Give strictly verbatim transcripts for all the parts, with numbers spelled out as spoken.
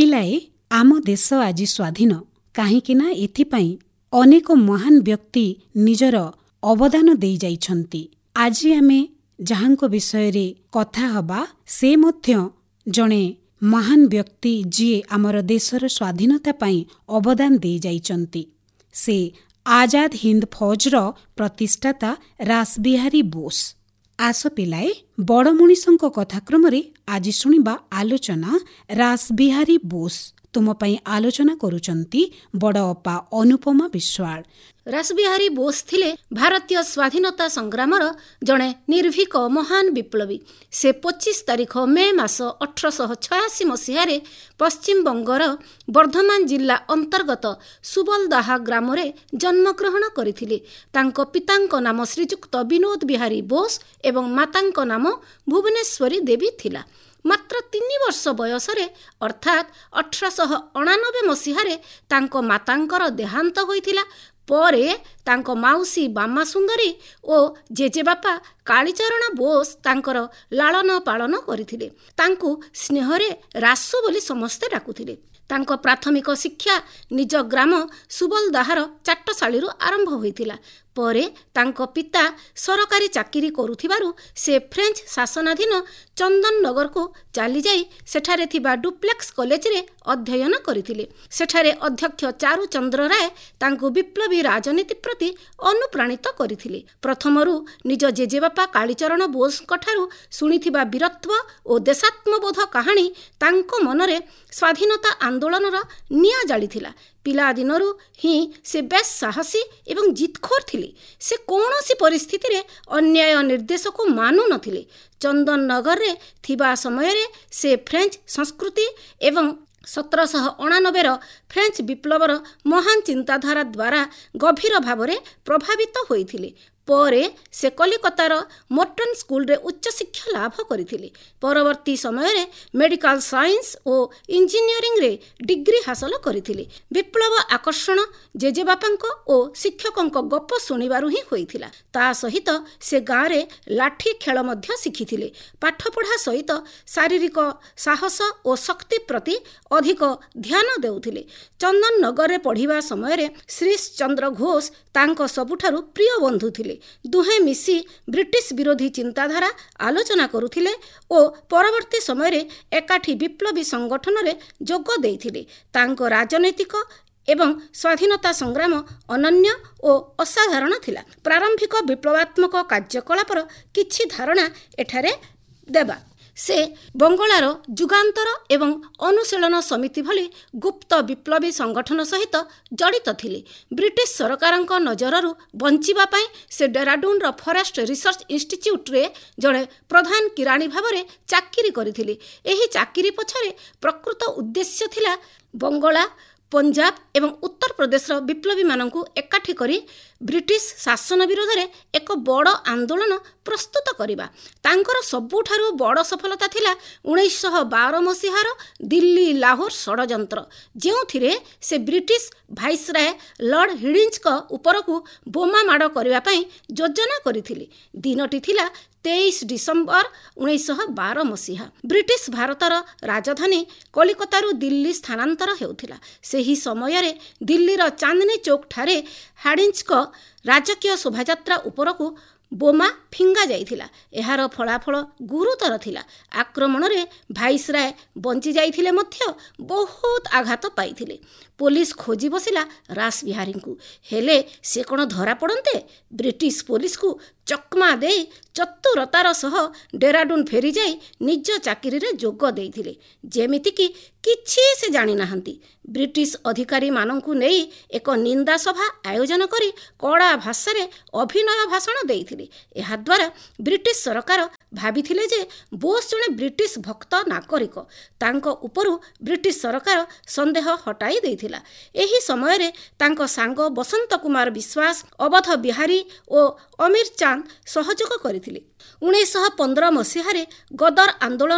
ପିଲାଏ, ଆମ ଦେଶ ଆଜି ସ୍ୱାଧୀନ କାହିଁକି ନା ଏଥିପାଇଁ ଅନେକ ମହାନ ବ୍ୟକ୍ତି ନିଜର ଅବଦାନ ଦେଇଯାଇଛନ୍ତି। ଆଜି ଆମେ ଯାହାଙ୍କ ବିଷୟରେ କଥା ହେବା ସେ ମଧ୍ୟ ଜଣେ ମହାନ ବ୍ୟକ୍ତି ଯିଏ ଆମର ଦେଶର ସ୍ୱାଧୀନତା ପାଇଁ ଅବଦାନ ଦେଇଯାଇଛନ୍ତି। ସେ ଆଜାଦ ହିନ୍ଦ ଫୌଜର ପ୍ରତିଷ୍ଠାତା ରାସବିହାରୀ ବୋଷ। ଆସ ପିଲାଏ, ବଡ଼ ମଣିଷଙ୍କ କଥାକ୍ରମରେ ଆଜି ଶୁଣିବା ଆଲୋଚନା ରାସବିହାରୀ ବୋଷ। ତୁମ ପାଇଁ ଆଲୋଚନା କରୁଛନ୍ତି ବଡ଼ ଅପା ଅନୁପମା ବିଶ୍ୱାଳ। ରାସବିହାରୀ ବୋଷ ଥିଲେ ଭାରତୀୟ ସ୍ୱାଧୀନତା ସଂଗ୍ରାମର ଜଣେ ନିର୍ଭୀକ ମହାନ ବିପ୍ଳବୀ। ସେ ପଚିଶ ତାରିଖ ମେ ମାସ ଅଠରଶହ ଛୟାଅଶୀ ମସିହାରେ ପଶ୍ଚିମବଙ୍ଗର ବର୍ଦ୍ଧମାନ ଜିଲ୍ଲା ଅନ୍ତର୍ଗତ ସୁବଲଦାହା ଗ୍ରାମରେ ଜନ୍ମଗ୍ରହଣ କରିଥିଲେ। ତାଙ୍କ ପିତାଙ୍କ ନାମ ଶ୍ରୀଯୁକ୍ତ ବିନୋଦ ବିହାରୀ ବୋଷ ଏବଂ ମାତାଙ୍କ ନାମ ଭୁବନେଶ୍ୱରୀ ଦେବୀ ଥିଲା। ମାତ୍ର ତିନି ବର୍ଷ ବୟସରେ ଅର୍ଥାତ୍ ଅଠରଶହ ଅଣାନବେ ମସିହାରେ ତାଙ୍କ ମାତାଙ୍କର ଦେହାନ୍ତ ହୋଇଥିଲା। ପରେ ତାଙ୍କ ମାଉସୀ ବାମା ସୁନ୍ଦରୀ ଓ ଜେଜେବାପା କାଳୀଚରଣ ବୋଷ ତାଙ୍କର ଲାଳନ ପାଳନ କରିଥିଲେ। ତାଙ୍କୁ ସ୍ନେହରେ ରାସୁ ବୋଲି ସମସ୍ତେ ଡାକୁଥିଲେ। ତାଙ୍କ ପ୍ରାଥମିକ ଶିକ୍ଷା ନିଜ ଗ୍ରାମ ସୁବଲଦାହାର ଚାଟଶାଳୀରୁ ଆରମ୍ଭ ହୋଇଥିଲା। ପରେ ତାଙ୍କ ପିତା ସରକାରୀ ଚାକିରି କରୁଥିବାରୁ ସେ ଫ୍ରେଞ୍ଚ ଶାସନାଧୀନ ଚନ୍ଦନନଗରକୁ ଚାଲିଯାଇ ସେଠାରେ ଥିବା ଡୁପ୍ଲେକ୍ସ କଲେଜରେ ଅଧ୍ୟୟନ କରିଥିଲେ। ସେଠାରେ ଅଧ୍ୟକ୍ଷ ଚାରୁଚନ୍ଦ୍ର ରାୟ ତାଙ୍କୁ ବିପ୍ଳବୀ ରାଜନୀତି ପ୍ରତି ଅନୁପ୍ରାଣିତ କରିଥିଲେ। ପ୍ରଥମରୁ ନିଜ ଜେଜେବାପା କାଳୀଚରଣ ବୋଷଙ୍କଠାରୁ ଶୁଣିଥିବା ବୀରତ୍ୱ ଓ ଦେଶାତ୍ମବୋଧ କାହାଣୀ ତାଙ୍କ ମନରେ ସ୍ୱାଧୀନତା ଆନ୍ଦୋଳନର ନିଆଁ ଜାଳିଥିଲା। ପିଲାଦିନରୁ ହିଁ ସେ ବେଶ୍ ସାହସୀ ଏବଂ ଜିତଖୋର ଥିଲେ। ସେ କୌଣସି ପରିସ୍ଥିତିରେ ଅନ୍ୟାୟ ନିର୍ଦ୍ଦେଶକୁ ମାନୁ ନଥିଲେ। ଚନ୍ଦନନଗରରେ ଥିବା ସମୟରେ ସେ ଫ୍ରେଞ୍ଚ ସଂସ୍କୃତି ଏବଂ ସତରଶହ ଅଣାନବେର ଫ୍ରେଞ୍ଚ ବିପ୍ଳବର ମହାନ ଚିନ୍ତାଧାରା ଦ୍ୱାରା ଗଭୀର ଭାବରେ ପ୍ରଭାବିତ ହୋଇଥିଲେ। ପରେ ସେ କଲିକତାର ମୋର୍ଟନ ସ୍କୁଲରେ ଉଚ୍ଚଶିକ୍ଷା ଲାଭ କରିଥିଲେ। ପରବର୍ତ୍ତୀ ସମୟରେ ମେଡିକାଲ ସାଇନ୍ସ ଓ ଇଞ୍ଜିନିୟରିଂରେ ଡିଗ୍ରୀ ହାସଲ କରିଥିଲେ। ବିପ୍ଳବ ଆକର୍ଷଣ ଜେଜେବାପାଙ୍କ ଓ ଶିକ୍ଷକଙ୍କ ଗପ ଶୁଣିବାରୁ ହିଁ ହୋଇଥିଲା। ତା ସହିତ ସେ ଗାଁରେ ଲାଠି ଖେଳ ମଧ୍ୟ ଶିଖିଥିଲେ। ପାଠପଢ଼ା ସହିତ ଶାରୀରିକ ସାହସ ଓ ଶକ୍ତି ପ୍ରତି ଅଧିକ ଧ୍ୟାନ ଦେଉଥିଲେ। ଚନ୍ଦନନଗରରେ ପଢ଼ିବା ସମୟରେ ଶ୍ରୀଶ ଚନ୍ଦ୍ର ଘୋଷ ତାଙ୍କ ସବୁଠାରୁ ପ୍ରିୟ ବନ୍ଧୁ ଥିଲେ। ଦୁହେଁ ମିଶି ବ୍ରିଟିଶ ବିରୋଧୀ ଚିନ୍ତାଧାରା ଆଲୋଚନା କରୁଥିଲେ ଓ ପରବର୍ତ୍ତୀ ସମୟରେ ଏକାଠି ବିପ୍ଳବୀ ସଂଗଠନରେ ଯୋଗ ଦେଇଥିଲେ। ତାଙ୍କ ରାଜନୈତିକ ଏବଂ ସ୍ୱାଧୀନତା ସଂଗ୍ରାମ ଅନନ୍ୟ ଓ ଅସାଧାରଣ ଥିଲା। ପ୍ରାରମ୍ଭିକ ବିପ୍ଳବାତ୍ମକ କାର୍ଯ୍ୟକଳାପର କିଛି ଧାରଣା ଏଠାରେ ଦେବା। ସେ ବଙ୍ଗଳାର ଯୁଗାନ୍ତର ଏବଂ ଅନୁଶୀଳନ ସମିତି ଭଳି ଗୁପ୍ତ ବିପ୍ଳବୀ ସଂଗଠନ ସହିତ ଜଡ଼ିତ ଥିଲେ। ବ୍ରିଟିଶ ସରକାରଙ୍କ ନଜରରୁ ବଞ୍ଚିବା ପାଇଁ ସେ ଡେରାଡୁନର ଫରେଷ୍ଟ ରିସର୍ଚ୍ଚ ଇନଷ୍ଟିଚ୍ୟୁଟରେ ଜଣେ ପ୍ରଧାନ କିରାଣୀ ଭାବରେ ଚାକିରି କରିଥିଲେ। ଏହି ଚାକିରି ପଛରେ ପ୍ରକୃତ ଉଦ୍ଦେଶ୍ୟ ଥିଲା ବଙ୍ଗଳା, ପଞ୍ଜାବ ଏବଂ ଉତ୍ତରପ୍ରଦେଶର ବିପ୍ଳବୀମାନଙ୍କୁ ଏକାଠି କରି ବ୍ରିଟିଶ ଶାସନ ବିରୋଧରେ ଏକ ବଡ଼ ଆନ୍ଦୋଳନ ପ୍ରସ୍ତୁତ କରିବା। ତାଙ୍କର ସବୁଠାରୁ ବଡ଼ ସଫଳତା ଥିଲା ଉଣେଇଶହ ବାର ମସିହାର ଦିଲ୍ଲୀ ଲାହୋର ଷଡ଼ଯନ୍ତ୍ର, ଯେଉଁଥିରେ ସେ ବ୍ରିଟିଶ ଭାଇସରାୟ ଲର୍ଡ ହିଡିଞ୍ଜଙ୍କ ଉପରକୁ ବୋମା ମାଡ଼ କରିବା ପାଇଁ ଯୋଜନା କରିଥିଲେ। ଦିନଟି ଥିଲା ତେଇଶ ଡିସେମ୍ବର ଉଣେଇଶହ ବାର ମସିହା। ବ୍ରିଟିଶ ଭାରତର ରାଜଧାନୀ କଲିକତାରୁ ଦିଲ୍ଲୀ ସ୍ଥାନାନ୍ତର ହେଉଥିଲା। ସେହି ସମୟରେ ଦିଲ୍ଲୀର ଚାନ୍ଦନୀ ଚୌକଠାରେ ହାଡିଞ୍ଜଙ୍କ ରାଜକୀୟ ଶୋଭାଯାତ୍ରା ଉପରକୁ ବୋମା ଫିଙ୍ଗା ଯାଇଥିଲା। ଏହାର ଫଳାଫଳ ଗୁରୁତର ଥିଲା। ଆକ୍ରମଣରେ ଭାଇସରାୟ ବଞ୍ଚି ଯାଇଥିଲେ ମଧ୍ୟ ବହୁତ ଆଘାତ ପାଇଥିଲେ। ପୋଲିସ ଖୋଜି ବସିଲା ରାସବିହାରୀଙ୍କୁ, ହେଲେ ସେ କ'ଣ ଧରା ପଡ଼ନ୍ତେ? ବ୍ରିଟିଶ ପୋଲିସକୁ ଚକମା ଦେଇ ଚତୁରତାର ସହ ଡେରାଡୁନ ଫେରିଯାଇ ନିଜ ଚାକିରିରେ ଯୋଗ ଦେଇଥିଲେ, ଯେମିତିକି କିଛି ସେ ଜାଣିନାହାନ୍ତି। ବ୍ରିଟିଶ ଅଧିକାରୀମାନଙ୍କୁ ନେଇ ଏକ ନିନ୍ଦା ସଭା ଆୟୋଜନ କରି କଡ଼ା ଭାଷାରେ ଅଭିନୟ ଭାଷଣ ଦେଇଥିଲେ। ଏହାଦ୍ୱାରା ବ୍ରିଟିଶ ସରକାର ଭାବିଥିଲେ ଯେ ବୋଷ ଜଣେ ବ୍ରିଟିଶ ଭକ୍ତ ନାଗରିକ। ତାଙ୍କ ଉପରୁ ବ୍ରିଟିଶ ସରକାର ସନ୍ଦେହ ହଟାଇ ଦେଇଥିଲା। ଏହି ସମୟରେ ତାଙ୍କ ସାଙ୍ଗ ବସନ୍ତ କୁମାର ବିଶ୍ୱାସ, ଅବଧ ବିହାରୀ ଓ ଅମିର ଚାନ୍ଦ ସହଯୋଗ କରିଥିଲେ। ଉଣେଇଶହ ପନ୍ଦର ମସିହାରେ ଗଦର ଆନ୍ଦୋଳନ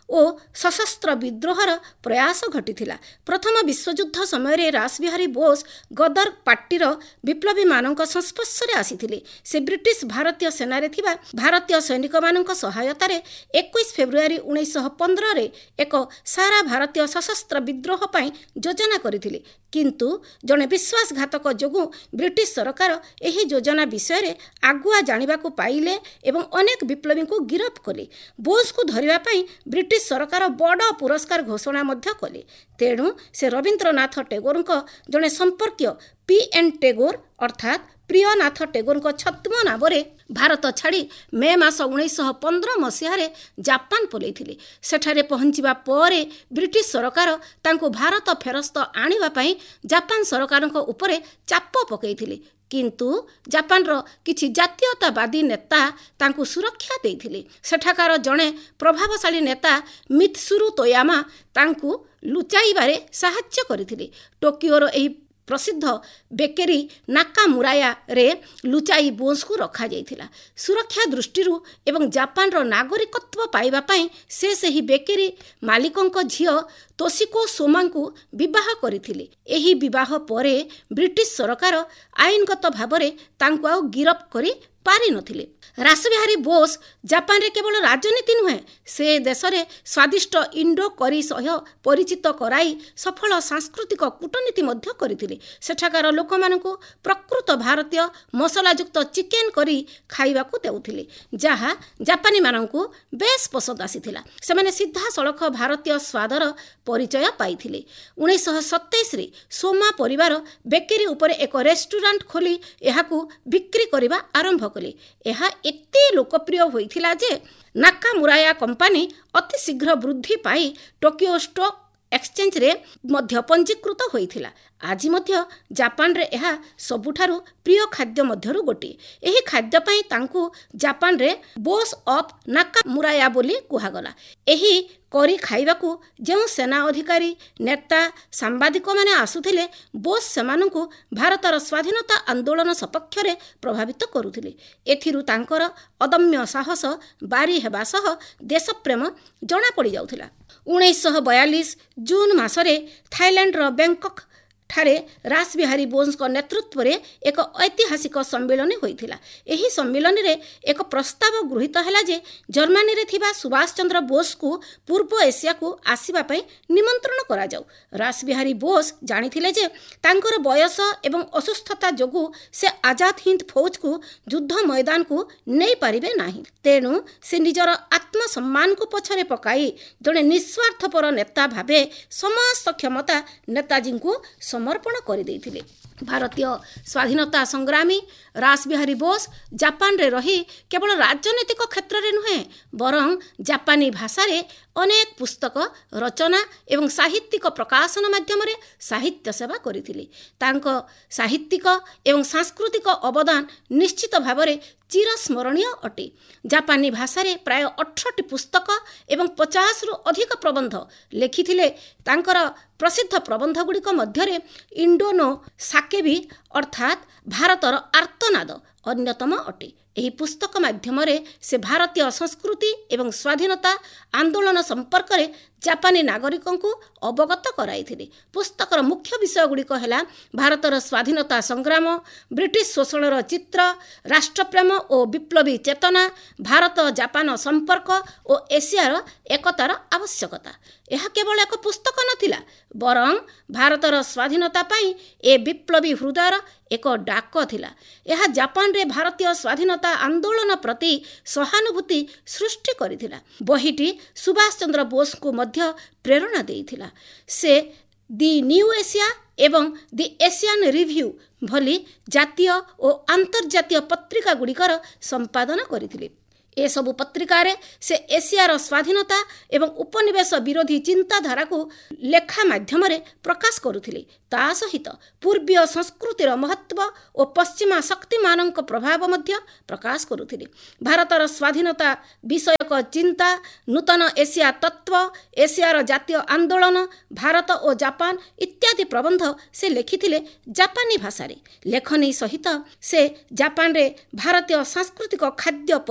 ଓ ସଶସ୍ତ୍ର ବିଦ୍ରୋହର ପ୍ରୟାସ ଘଟିଥିଲା। ପ୍ରଥମ ବିଶ୍ୱଯୁଦ୍ଧ ସମୟରେ ରାସବିହାରୀ ବୋଷ ଗଦର ପାର୍ଟିର ବିପ୍ଳବୀମାନଙ୍କ ସଂସ୍ପର୍ଶରେ ଆସିଥିଲେ। ସେ ବ୍ରିଟିଶ ଭାରତୀୟ ସେନାରେ ଥିବା ଭାରତୀୟ ସୈନିକମାନଙ୍କ ସହାୟତାରେ ଏକୋଇଶ ଫେବୃଆରୀ ଉଣେଇଶହ ପନ୍ଦରରେ ଏକ ସାରା ଭାରତୀୟ ସଶସ୍ତ୍ର ବିଦ୍ରୋହ ପାଇଁ ଯୋଜନା କରିଥିଲେ। କିନ୍ତୁ ଜଣେ ବିଶ୍ୱାସଘାତକ ଯୋଗୁଁ ବ୍ରିଟିଶ ସରକାର ଏହି ଯୋଜନା ବିଷୟରେ ଆଗୁଆ ଜାଣିବାକୁ ପାଇଲେ ଏବଂ ଅନେକ ବିପ୍ଳବୀଙ୍କୁ ଗିରଫ କଲେ। ବୋଷଙ୍କୁ ଧରିବା ପାଇଁ ବ୍ରିଟିଶ ସରକାର ବଡ଼ ପୁରସ୍କାର ଘୋଷଣା ମଧ୍ୟ କଲେ। ତେଣୁ ସେ ରବୀନ୍ଦ୍ରନାଥ ଟେଗୋରଙ୍କ ଜଣେ ସମ୍ପର୍କୀୟ ପି ଏନ୍ ଟେଗୋର ଅର୍ଥାତ୍ ପ୍ରିୟନାଥ ଟେଗୋରଙ୍କ ଛଦ୍ମ ନାମରେ ଭାରତ ଛାଡ଼ି ମେ ମାସ ଉଣେଇଶହ ପନ୍ଦର ମସିହାରେ ଜାପାନ ପଳାଇଥିଲେ। ସେଠାରେ ପହଞ୍ଚିବା ପରେ ବ୍ରିଟିଶ ସରକାର ତାଙ୍କୁ ଭାରତ ଫେରସ୍ତ ଆଣିବା ପାଇଁ ଜାପାନ ସରକାରଙ୍କ ଉପରେ ଚାପ ପକାଇଥିଲେ। କିନ୍ତୁ ଜାପାନର କିଛି ଜାତୀୟତାବାଦୀ ନେତା ତାଙ୍କୁ ସୁରକ୍ଷା ଦେଇଥିଲେ। ସେଠାକାର ଜଣେ ପ୍ରଭାବଶାଳୀ ନେତା ମିତ୍ସୁରୁ ତୋୟାମା ତାଙ୍କୁ ଲୁଚାଇବାରେ ସାହାଯ୍ୟ କରିଥିଲେ। ଟୋକିଓର ଏହି ପ୍ରସିଦ୍ଧ ବେକେରୀ ନାକାମୁରାୟାରେ ଲୁଚାଇ ବୋଷଙ୍କୁ ରଖାଯାଇଥିଲା। ସୁରକ୍ଷା ଦୃଷ୍ଟିରୁ ଏବଂ ଜାପାନର ନାଗରିକତ୍ୱ ପାଇବା ପାଇଁ ସେ ସେହି ବେକେରୀ ମାଲିକଙ୍କ ଝିଅ ତୋଶିକୋ ସୋମାଙ୍କୁ ବିବାହ କରିଥିଲେ। ଏହି ବିବାହ ପରେ ବ୍ରିଟିଶ ସରକାର ଆଇନଗତ ଭାବରେ ତାଙ୍କୁ ଆଉ ଗିରଫ କରି ପାରିନଥିଲେ। ରାସବିହାରୀ ବୋଷ ଜାପାନରେ କେବଳ ରାଜନୀତି ନୁହେଁ, ସେ ଦେଶରେ ସ୍ୱାଦିଷ୍ଟ ଇଣ୍ଡୋ କରି ସହ ପରିଚିତ କରାଇ ସଫଳ ସାଂସ୍କୃତିକ କୂଟନୀତି ମଧ୍ୟ କରିଥିଲେ। ସେଠାକାର ଲୋକମାନଙ୍କୁ ପ୍ରକୃତ ଭାରତୀୟ ମସଲାଯୁକ୍ତ ଚିକେନ କରି ଖାଇବାକୁ ଦେଉଥିଲେ, ଯାହା ଜାପାନୀମାନଙ୍କୁ ବେଶ ପସନ୍ଦ ଆସିଥିଲା। ସେମାନେ ସିଧାସଳଖ ଭାରତୀୟ ସ୍ୱାଦର ପରିଚୟ ପାଇଥିଲେ। ଉଣେଇଶହ ସତେଇଶରେ ସୋମା ପରିବାର ବେକେରୀ ଉପରେ ଏକ ରେଷ୍ଟୁରାଣ୍ଟ ଖୋଲି ଏହାକୁ ବିକ୍ରି କରିବା ଆରମ୍ଭ କଲେ। ଏହା ଏତେ ଲୋକପ୍ରିୟ ହୋଇଥିଲା ଯେ ନାକାମୁରାୟା କମ୍ପାନୀ ଅତି ଶୀଘ୍ର ବୃଦ୍ଧି ପାଇ ଟୋକିଓ ଷ୍ଟକ୍ ଏକ୍ସଚେଞ୍ଜରେ ମଧ୍ୟ ପଞ୍ଜୀକୃତ ହୋଇଥିଲା। ଆଜି ମଧ୍ୟ ଜାପାନରେ ଏହା ସବୁଠାରୁ ପ୍ରିୟ ଖାଦ୍ୟ ମଧ୍ୟରୁ ଗୋଟିଏ। ଏହି ଖାଦ୍ୟ ପାଇଁ ତାଙ୍କୁ ଜାପାନରେ ବୋଷ ଅଫ୍ ନାକାମୁରାୟା ବୋଲି କୁହାଗଲା। ଏହି କରି ଖାଇବାକୁ ଯେଉଁ ସେନା ଅଧିକାରୀ, ନେତା, ସାମ୍ବାଦିକମାନେ ଆସୁଥିଲେ, ବୋଷ ସେମାନଙ୍କୁ ଭାରତର ସ୍ୱାଧୀନତା ଆନ୍ଦୋଳନ ସପକ୍ଷରେ ପ୍ରଭାବିତ କରୁଥିଲେ। ଏଥିରୁ ତାଙ୍କର ଅଦମ୍ୟ ସାହସ ବାରି ହେବା ସହ ଦେଶପ୍ରେମ ଜଣାପଡ଼ିଯାଉଥିଲା। ଉଣେଇଶହ ବୟାଳିଶ ଜୁନ୍ ମାସରେ ଥାଇଲାଣ୍ଡର ବ୍ୟାଙ୍କକ୍ ଠାରେ ରାସବିହାରୀ ବୋଷଙ୍କ ନେତୃତ୍ୱରେ ଏକ ଐତିହାସିକ ସମ୍ମିଳନୀ ହୋଇଥିଲା। ଏହି ସମ୍ମିଳନୀରେ ଏକ ପ୍ରସ୍ତାବ ଗୃହୀତ ହେଲା ଯେ ଜର୍ମାନୀରେ ଥିବା ସୁଭାଷ ଚନ୍ଦ୍ର ବୋଷଙ୍କୁ ପୂର୍ବ ଏସିଆକୁ ଆସିବା ପାଇଁ ନିମନ୍ତ୍ରଣ କରାଯାଉ। ରାସବିହାରୀ ବୋଷ ଜାଣିଥିଲେ ଯେ ତାଙ୍କର ବୟସ ଏବଂ ଅସୁସ୍ଥତା ଯୋଗୁଁ ସେ ଆଜାଦ ହିନ୍ଦ ଫୌଜକୁ ଯୁଦ୍ଧ ମଇଦାନକୁ ନେଇପାରିବେ ନାହିଁ। ତେଣୁ ସେ ନିଜର ଆତ୍ମସମ୍ମାନକୁ ପଛରେ ପକାଇ ଜଣେ ନିଃସ୍ୱାର୍ଥପର ନେତା ଭାବେ ସମସ୍ତ କ୍ଷମତା ନେତାଜୀଙ୍କୁ ସମର୍ପଣ କରିଦେଇଥିଲେ। ଭାରତୀୟ ସ୍ୱାଧୀନତା ସଂଗ୍ରାମୀ ରାସବିହାରୀ ବୋଷ ଜାପାନରେ ରହି କେବଳ ରାଜନୈତିକ କ୍ଷେତ୍ରରେ ନୁହେଁ, ବରଂ ଜାପାନୀ ଭାଷାରେ ଅନେକ ପୁସ୍ତକ ରଚନା ଏବଂ ସାହିତ୍ୟିକ ପ୍ରକାଶନ ମାଧ୍ୟମରେ ସାହିତ୍ୟ ସେବା କରିଥିଲେ। ତାଙ୍କ ସାହିତ୍ୟିକ ଏବଂ ସାଂସ୍କୃତିକ ଅବଦାନ ନିଶ୍ଚିତ ଭାବରେ ଚିରସ୍ମରଣୀୟ ଅଟେ। ଜାପାନୀ ଭାଷାରେ ପ୍ରାୟ ଅଠରଟି ପୁସ୍ତକ ଏବଂ ପଚାଶରୁ ଅଧିକ ପ୍ରବନ୍ଧ ଲେଖିଥିଲେ। ତାଙ୍କର ପ୍ରସିଦ୍ଧ ପ୍ରବନ୍ଧଗୁଡ଼ିକ ମଧ୍ୟରେ ଇଣ୍ଡୋନୋ ସାକେବି ଅର୍ଥାତ୍ ଭାରତର ଆର୍ତ୍ତନାଦ ଅନ୍ୟତମ ଅଟେ। ଏହି ପୁସ୍ତକ ମାଧ୍ୟମରେ ସେ ଭାରତୀୟ ସଂସ୍କୃତି ଏବଂ ସ୍ୱାଧୀନତା ଆନ୍ଦୋଳନ ସମ୍ପର୍କରେ ଜାପାନୀ ନାଗରିକଙ୍କୁ ଅବଗତ କରାଇଥିଲେ। ପୁସ୍ତକର ମୁଖ୍ୟ ବିଷୟଗୁଡ଼ିକ ହେଲା ଭାରତର ସ୍ୱାଧୀନତା ସଂଗ୍ରାମ, ବ୍ରିଟିଶ ଶୋଷଣର ଚିତ୍ର, ରାଷ୍ଟ୍ରପ୍ରେମ ଓ ବିପ୍ଳବୀ ଚେତନା, ଭାରତ ଜାପାନ ସମ୍ପର୍କ ଓ ଏସିଆର ଏକତାର ଆବଶ୍ୟକତା। ଏହା କେବଳ ଏକ ପୁସ୍ତକ ନଥିଲା, ବରଂ ଭାରତର ସ୍ୱାଧୀନତା ପାଇଁ ଏ ବିପ୍ଳବୀ ହୃଦୟର ଏକ ଡାକ ଥିଲା। ଏହା ଜାପାନରେ ଭାରତୀୟ ସ୍ୱାଧୀନତା ଆନ୍ଦୋଳନ ପ୍ରତି ସହାନୁଭୂତି ସୃଷ୍ଟି କରିଥିଲା। ବହିଟି ସୁଭାଷ ଚନ୍ଦ୍ର ବୋଷଙ୍କୁ ମଧ୍ୟ ପ୍ରେରଣା ଦେଇଥିଲା। ସେ ଦି ନ୍ୟୁ ଏସିଆ ଏବଂ ଦି ଏସିଆନ୍ ରିଭ୍ୟୁ ଭଳି ଜାତୀୟ ଓ ଆନ୍ତର୍ଜାତୀୟ ପତ୍ରିକା ଗୁଡ଼ିକର ସମ୍ପାଦନ କରିଥିଲେ। ଏସବୁ ପତ୍ରିକାରେ ସେ ଏସିଆର ସ୍ୱାଧୀନତା ଏବଂ ଉପନିବେଶ ବିରୋଧୀ ଚିନ୍ତାଧାରାକୁ ଲେଖା ମାଧ୍ୟମରେ ପ୍ରକାଶ କରୁଥିଲେ। ତା ସହିତ ପୂର୍ବୀୟ ସଂସ୍କୃତିର ମହତ୍ତ୍ୱ ଓ ପଶ୍ଚିମା ଶକ୍ତିମାନଙ୍କ ପ୍ରଭାବ ମଧ୍ୟ ପ୍ରକାଶ କରୁଥିଲେ। ଭାରତର ସ୍ୱାଧୀନତା ବିଷୟକ ଚିନ୍ତା, ନୂତନ ଏସିଆ ତତ୍ତ୍ୱ, ଏସିଆର ଜାତୀୟ ଆନ୍ଦୋଳନ, ଭାରତ ଓ ଜାପାନ ଇତ୍ୟାଦି ପ୍ରବନ୍ଧ ସେ ଲେଖିଥିଲେ ଜାପାନୀ ଭାଷାରେ। ଲେଖନୀ ସହିତ ସେ ଜାପାନରେ ଭାରତୀୟ ସାଂସ୍କୃତିକ ଖାଦ୍ୟ ପରିଚିତ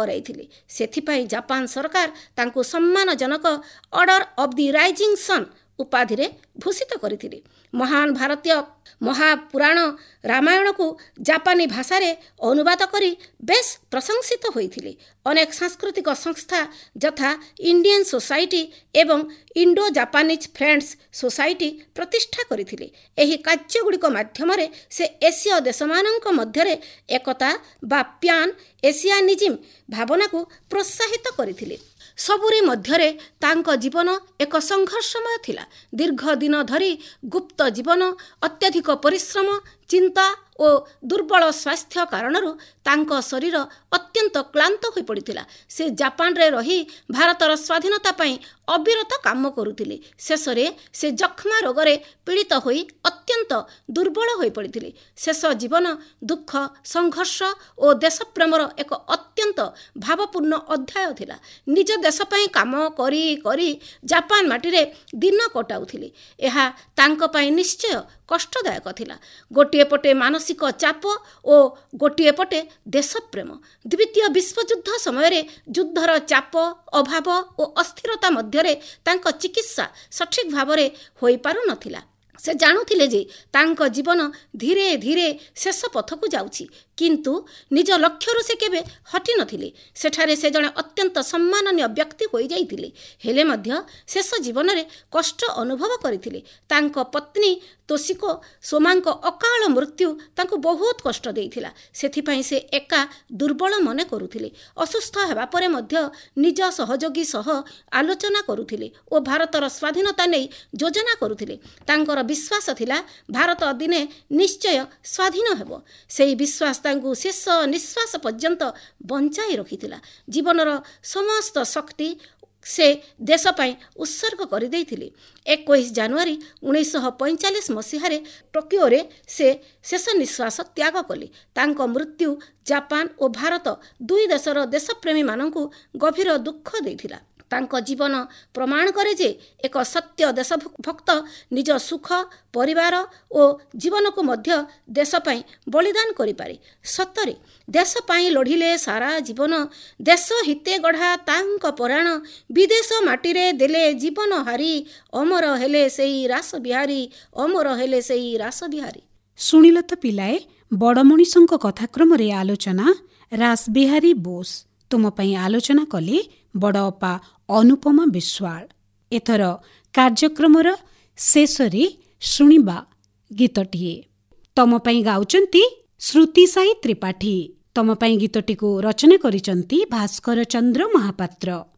କରାଇଥିଲେ। ସେଥିପାଇଁ ଜାପାନ ସରକାର ତାଙ୍କୁ ସମ୍ମାନଜନକ ଅର୍ଡର ଅଫ୍ ଦି ରାଇଜିଂ ସନ୍ ଉପାଧିରେ ଭୂଷିତ କରିଥିଲେ। ମହାନ ଭାରତୀୟ ମହାପୁରାଣ ରାମାୟଣକୁ ଜାପାନୀ ଭାଷାରେ ଅନୁବାଦ କରି ବେଶ୍ ପ୍ରଶଂସିତ ହୋଇଥିଲେ। ଅନେକ ସାଂସ୍କୃତିକ ସଂସ୍ଥା ଯଥା ଇଣ୍ଡିଆନ ସୋସାଇଟି ଏବଂ ଇଣ୍ଡୋ ଜାପାନିଜ୍ ଫ୍ରେଣ୍ଡସ୍ ସୋସାଇଟି ପ୍ରତିଷ୍ଠା କରିଥିଲେ। ଏହି କାର୍ଯ୍ୟଗୁଡ଼ିକ ମାଧ୍ୟମରେ ସେ ଏସୀୟ ଦେଶମାନଙ୍କ ମଧ୍ୟରେ ଏକତା ବା ପ୍ୟାନ୍ ଏସିଆନିଜିମ୍ ଭାବନାକୁ ପ୍ରୋତ୍ସାହିତ କରିଥିଲେ। ସବୁରି ମଧ୍ୟରେ ତାଙ୍କ ଜୀବନ ଏକ ସଂଘର୍ଷମୟ ଥିଲା। ଦୀର୍ଘ ଦିନ ଧରି ଗୁପ୍ତ ଜୀବନ, ଅତ୍ୟଧିକ ପରିଶ୍ରମ, ଚିନ୍ତା ଓ ଦୁର୍ବଳ ସ୍ୱାସ୍ଥ୍ୟ କାରଣରୁ ତାଙ୍କ ଶରୀର ଅତ୍ୟନ୍ତ କ୍ଳାନ୍ତ ହୋଇପଡ଼ିଥିଲା। ସେ ଜାପାନରେ ରହି ଭାରତର ସ୍ୱାଧୀନତା ପାଇଁ ଅବିରତ କାମ କରୁଥିଲେ। ଶେଷରେ ସେ ଯକ୍ଷ୍ମା ରୋଗରେ ପୀଡ଼ିତ ହୋଇ ଅତ୍ୟନ୍ତ ଦୁର୍ବଳ ହୋଇପଡ଼ିଥିଲେ। ଶେଷ ଜୀବନ ଦୁଃଖ, ସଂଘର୍ଷ ଓ ଦେଶପ୍ରେମର ଏକ ଅତ୍ୟନ୍ତ ଭାବପୂର୍ଣ୍ଣ ଅଧ୍ୟାୟ ଥିଲା। ନିଜ ଦେଶ ପାଇଁ କାମ କରି କରି ଜାପାନ ମାଟିରେ ଦିନ କଟାଉଥିଲେ। ଏହା ତାଙ୍କ ପାଇଁ ନିଶ୍ଚୟ କଷ୍ଟଦାୟକ ଥିଲା। ଗୋଟିଏ ପଟେ ମାନସିକ ଚାପ ଓ ଗୋଟିଏ ପଟେ ଦେଶପ୍ରେମ। ଦ୍ୱିତୀୟ ବିଶ୍ୱଯୁଦ୍ଧ ସମୟରେ ଯୁଦ୍ଧର ଚାପ, ଅଭାବ ଓ ଅସ୍ଥିରତା ମଧ୍ୟରେ ତାଙ୍କ ଚିକିତ୍ସା ସଠିକ୍ ଭାବରେ ହୋଇପାରୁନଥିଲା। ସେ ଜାଣୁଥିଲେ ଯେ ତାଙ୍କ ଜୀବନ ଧୀରେ ଧୀରେ ଶେଷ ପଥକୁ ଯାଉଛି, କିନ୍ତୁ ନିଜ ଲକ୍ଷ୍ୟରୁ ସେ କେବେ ହଟିନଥିଲେ। ସେଠାରେ ସେ ଜଣେ ଅତ୍ୟନ୍ତ ସମ୍ମାନନୀୟ ବ୍ୟକ୍ତି ହୋଇଯାଇଥିଲେ, ହେଲେ ମଧ୍ୟ ଶେଷ ଜୀବନରେ କଷ୍ଟ ଅନୁଭବ କରିଥିଲେ। ତାଙ୍କ ପତ୍ନୀ ତୋଶିକୋ ସୋମାଙ୍କ ଅକାଳ ମୃତ୍ୟୁ ତାଙ୍କୁ ବହୁତ କଷ୍ଟ ଦେଇଥିଲା। ସେଥିପାଇଁ ସେ ଏକା ଦୁର୍ବଳ ମନେ କରୁଥିଲେ। ଅସୁସ୍ଥ ହେବା ପରେ ମଧ୍ୟ ନିଜ ସହଯୋଗୀ ସହ ଆଲୋଚନା କରୁଥିଲେ ଓ ଭାରତର ସ୍ୱାଧୀନତା ନେଇ ଯୋଜନା କରୁଥିଲେ। ତାଙ୍କର ବିଶ୍ୱାସ ଥିଲା ଭାରତ ଦିନେ ନିଶ୍ଚୟ ସ୍ୱାଧୀନ ହେବ। ସେହି ବିଶ୍ୱାସ ତାଙ୍କୁ ଶେଷ ନିଶ୍ୱାସ ପର୍ଯ୍ୟନ୍ତ ବଞ୍ଚାଇ ରଖିଥିଲା। ଜୀବନର ସମସ୍ତ ଶକ୍ତି ସେ ଦେଶ ପାଇଁ ଉତ୍ସର୍ଗ କରିଦେଇଥିଲେ। ଏକୋଇଶ ଜାନୁଆରୀ ଉଣେଇଶହ ପଇଁଚାଳିଶ ମସିହାରେ ଟୋକିଓରେ ସେ ଶେଷ ନିଶ୍ୱାସ ତ୍ୟାଗ କଲେ। ତାଙ୍କ ମୃତ୍ୟୁ ଜାପାନ ଓ ଭାରତ ଦୁଇ ଦେଶର ଦେଶପ୍ରେମୀମାନଙ୍କୁ ଗଭୀର ଦୁଃଖ ଦେଇଥିଲା। ତାଙ୍କ ଜୀବନ ପ୍ରମାଣ କରେ ଯେ ଏକ ସତ୍ୟ ଦେଶଭକ୍ତ ନିଜ ସୁଖ, ପରିବାର ଓ ଜୀବନକୁ ମଧ୍ୟ ଦେଶ ପାଇଁ ବଳିଦାନ କରିପାରେ। ସତରେ ଦେଶ ପାଇଁ ଲଢ଼ିଲେ ସାରା ଜୀବନ, ଦେଶ ହିତେ ଗଢ଼ା ତାଙ୍କ ପରାଣ, ବିଦେଶ ମାଟିରେ ଦେଲେ ଜୀବନ ହାରି, ଅମର ହେଲେ ସେଇ ରାସବିହାରୀ, ଅମର ହେଲେ ସେଇ ରାସବିହାରୀ। ଶୁଣିଲ ତ ପିଲାଏ, ବଡ଼ ମଣିଷଙ୍କ କଥାକ୍ରମରେ ଆଲୋଚନା ରାସବିହାରୀ ବୋଷ। ତୁମ ପାଇଁ ଆଲୋଚନା କଲେ ବଡ଼ ଅପା ଅନୁପମା ବିଶ୍ୱାଳ। ଏଥର କାର୍ଯ୍ୟକ୍ରମର ଶେଷରେ ଶୁଣିବା ଗୀତଟିଏ। ତମ ପାଇଁ ଗାଉଛନ୍ତି ଶ୍ରୁତି ସାଇ ତ୍ରିପାଠୀ। ତମ ପାଇଁ ଗୀତଟିକୁ ରଚନା କରିଛନ୍ତି ଭାସ୍କର ଚନ୍ଦ୍ର ମହାପାତ୍ର।